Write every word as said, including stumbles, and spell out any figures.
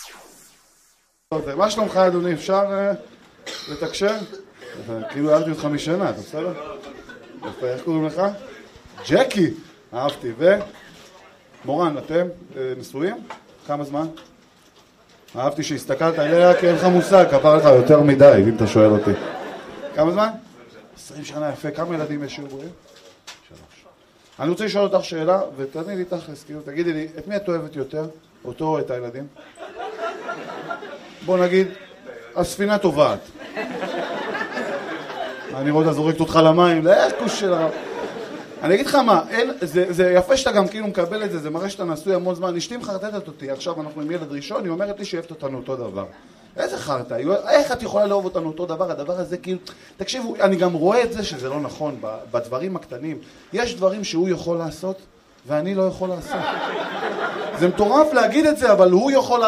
מה שלומך אדוני? אפשר לתקשר? כאילו אהבתי אותך משנה, אתה בסדר? איך קוראים לך? ג'קי! אהבתי. ומורן, אתם נשואים? כמה זמן? אהבתי שהסתכלת עליה כי אין לך מושג, כפר לך יותר מדי, אם אתה שואל אותי. כמה זמן? עשרים שנה, יפה. כמה ילדים יש שיהיו בריאים? שלוש. אני רוצה לשאול אותך שאלה, ותעני לי תכלס, כאילו, תגידי לי, את מי את אוהבת יותר? אותו או את הילדים? בוא נגיד, הספינה טובעת. אני רואה, זורקת אותך למים, לאקוש של הרב. אני אגיד לך מה, אין, זה, זה יפה שאתה גם כאילו מקבל את זה, זה מראה שאתה נשוי המון זמן. אשתי מחרטטת אותי, עכשיו אנחנו עם ילד ראשון, היא אומרת לי שאוהבת אותנו אותו דבר. איזה חרטה? איך את יכולה לאהוב אותנו אותו דבר? הדבר הזה כאילו... תקשיבו, אני גם רואה את זה שזה לא נכון, בדברים הקטנים. יש דברים שהוא יכול לעשות, ואני לא יכול לעשות. זה מטורף להגיד את זה, אבל הוא יכול לעשות.